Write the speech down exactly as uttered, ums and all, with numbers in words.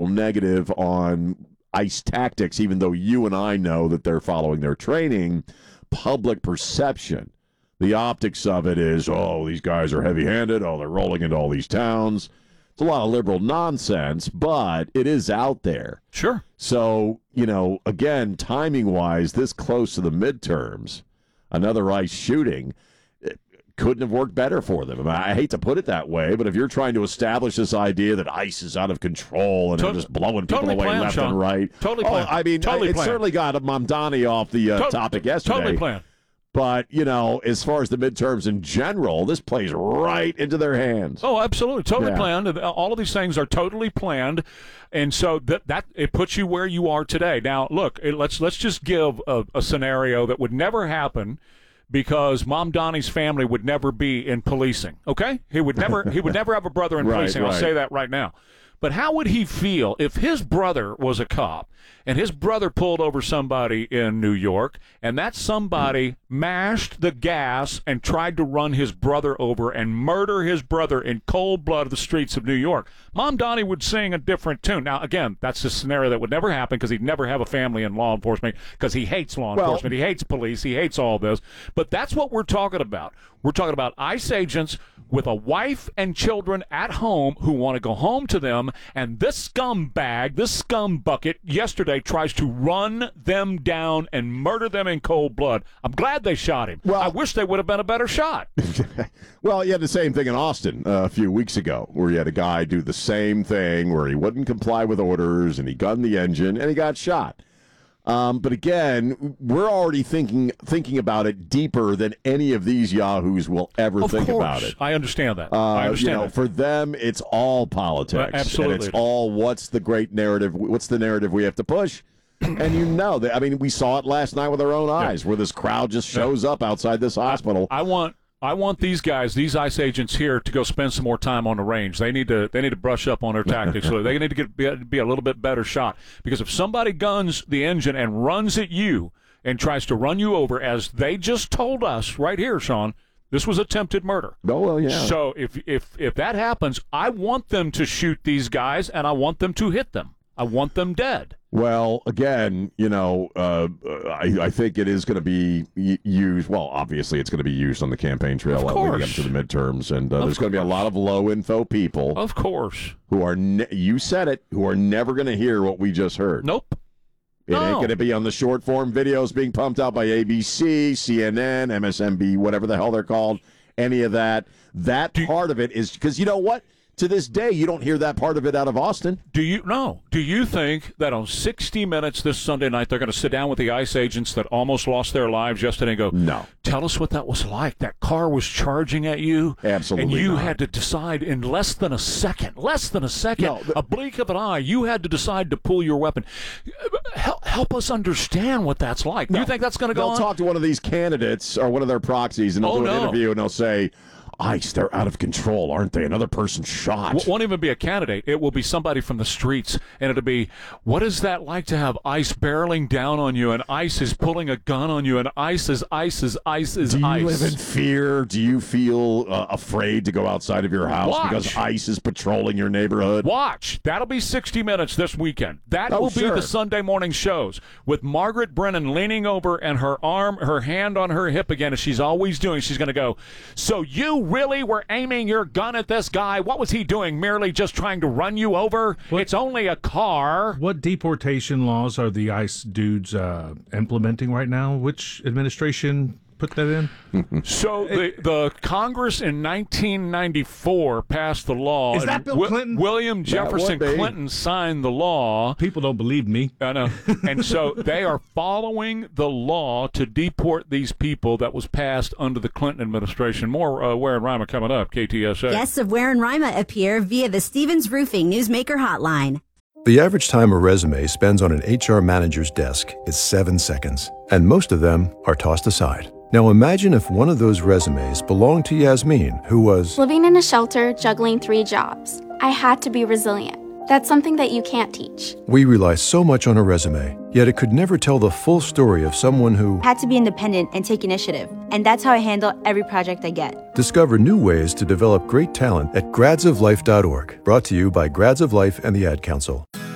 negative on ICE tactics, even though you and I know that they're following their training. Public perception, the optics of it is, oh, these guys are heavy-handed. Oh, they're rolling into all these towns. It's a lot of liberal nonsense, but it is out there. Sure. So, you know, again, timing-wise, this close to the midterms, another ICE shooting, it couldn't have worked better for them. I mean, I hate to put it that way, but if you're trying to establish this idea that ICE is out of control and To- they're just blowing people totally away planned, left Sean. and right. Totally oh, planned. I mean, Totally it planned. certainly got Mamdani off the uh, To- topic yesterday. Totally planned. But, you know, as far as the midterms in general, this plays right into their hands. Oh, absolutely. Totally Yeah. planned. All of these things are totally planned. And so that, that it puts you where you are today. Now, look, it, let's let's just give a, a scenario that would never happen because Mamdani's family would never be in policing. Okay? He would never he would never have a brother in Right, policing. I'll right. say that right now. But how would he feel if his brother was a cop and his brother pulled over somebody in New York and that somebody mashed the gas and tried to run his brother over and murder his brother in cold blood of the streets of New York? Mamdani would sing a different tune. Now, again, that's a scenario that would never happen because he'd never have a family in law enforcement because he hates law Well- enforcement. He hates police. He hates all this. But that's what we're talking about. We're talking about ICE agents with a wife and children at home who want to go home to them, and this scumbag, this scum bucket, yesterday tries to run them down and murder them in cold blood. I'm glad they shot him. Well- I wish they would have been a better shot. Well, you had the same thing in Austin uh, a few weeks ago where you had a guy do the same thing where he wouldn't comply with orders and he gunned the engine and he got shot. Um, but again, we're already thinking thinking about it deeper than any of these yahoos will ever Of think course. about it. I understand that. Uh, I understand you know, that. for them, it's all politics. Uh, absolutely And it's it is. all what's the great narrative, what's the narrative we have to push. And you know, that, I mean, we saw it last night with our own eyes where this crowd just shows up outside this hospital. I want I want these guys, these ICE agents here, to go spend some more time on the range. They need to they need to brush up on their tactics. So they need to get be, be a little bit better shot. Because if somebody guns the engine and runs at you and tries to run you over, as they just told us right here, Sean, this was attempted murder. Oh, well, yeah. So if if if that happens, I want them to shoot these guys and I want them to hit them. I want them dead. Well, again, you know, uh, I, I think it is going to be y- used. Well, obviously, it's going to be used on the campaign trail Of uh, leading up course. to the midterms, and uh, Of there's going to be a course. lot of low-info people Of course. who are. Ne- you said it. Who are never going to hear what we just heard. Nope. It ain't No. going to be on the short-form videos being pumped out by A B C, C N N, M S N B, whatever the hell they're called. Any of that. That part of it is because you know what. To this day, you don't hear that part of it out of Austin. Do you no? Do you think that on sixty minutes this Sunday night they're going to sit down with the ICE agents that almost lost their lives yesterday and go, No. tell us what that was like. That car was charging at you, Absolutely and you not. had to decide in less than a second, less than a second, No, the- a blink of an eye, you had to decide to pull your weapon. Help, help us understand what that's like. Do you think that's going to go They'll on? talk to one of these candidates or one of their proxies, and they'll Oh, do an no. interview, and they'll say, ICE, they're out of control, aren't they? Another person shot. It won't even be a candidate. It will be somebody from the streets, and it'll be, what is that like to have ICE barreling down on you, and ICE is pulling a gun on you, and ICE is ICE is ICE is Do you ICE. live in fear? Do you feel uh, afraid to go outside of your house Watch. because ICE is patrolling your neighborhood? Watch. That'll be sixty minutes this weekend. That Oh, will be sure. the Sunday morning shows with Margaret Brennan leaning over and her arm, her hand on her hip again, as she's always doing. She's going to go, so you really were aiming your gun at this guy? What was he doing? Merely just trying to run you over? What- It's only a car. What deportation laws are the ICE dudes uh, implementing right now? Which administration put that in? So the, the Congress in nineteen ninety-four passed the law. Is that and Bill Wi- Clinton? William Jefferson would be. Clinton signed the law. People don't believe me. I know. And so they are following the law to deport these people that was passed under the Clinton administration. More uh, Ware and Rima coming up, K T S A. Guests of Ware and Rima appear via the Stevens Roofing Newsmaker Hotline. The average time a resume spends on an H R manager's desk is seven seconds, and most of them are tossed aside. Now imagine if one of those resumes belonged to Yasmin, who was Living in a shelter, juggling three jobs. I had to be resilient. That's something that you can't teach. We rely so much on a resume, yet it could never tell the full story of someone who Had to be independent and take initiative, and that's how I handle every project I get. discover new ways to develop great talent at grads of life dot org. Brought to you by Grads of Life and the Ad Council.